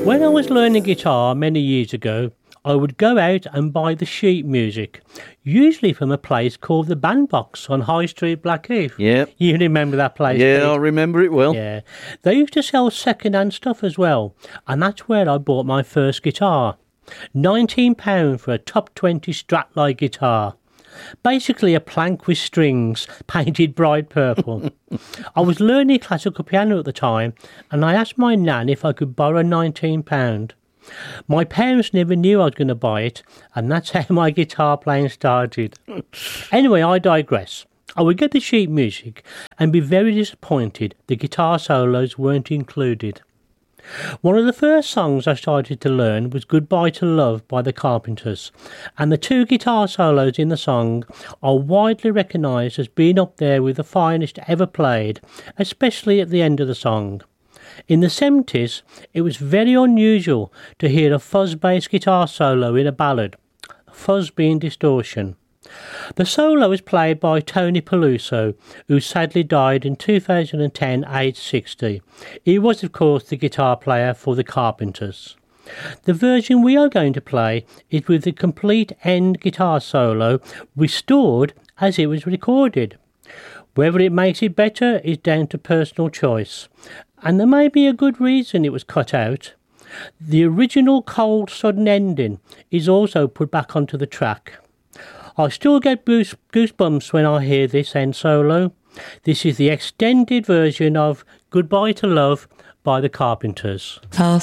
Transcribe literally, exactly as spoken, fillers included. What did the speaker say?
When I was learning guitar many years ago, I would go out and buy the sheet music, usually from a place called the Bandbox on High Street, Blackheath. Yeah. You remember that place? Yeah, Pete? I remember it well. Yeah. They used to sell second-hand stuff as well, and that's where I bought my first guitar. nineteen pounds for a top twenty Strat-like guitar. Basically a plank with strings painted bright purple. I was learning classical piano at the time, and I asked my nan if I could borrow nineteen pounds. My parents never knew I was going to buy it, and that's how my guitar playing started. Anyway, I digress. I would get the sheet music and be very disappointed the guitar solos weren't included. One of the first songs I started to learn was Goodbye to Love by the Carpenters, and the two guitar solos in the song are widely recognised as being up there with the finest ever played, especially at the end of the song. In the seventies, it was very unusual to hear a fuzz-based guitar solo in a ballad, fuzz being distortion. The solo was played by Tony Peluso, who sadly died in two thousand ten, aged sixty. He was, of course, the guitar player for the Carpenters. The version we are going to play is with the complete end guitar solo restored as it was recorded. Whether it makes it better is down to personal choice, and there may be a good reason it was cut out. The original cold, sudden ending is also put back onto the track. I still get goose, goosebumps when I hear this end solo. This is the extended version of Goodbye to Love by the Carpenters. Fast.